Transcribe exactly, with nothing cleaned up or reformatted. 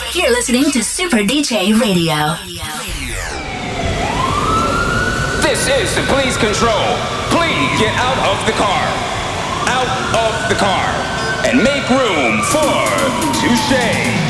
You're listening to Super D J Radio. This is the police control. Please get out of the car. Out of the car. And make room for Touche.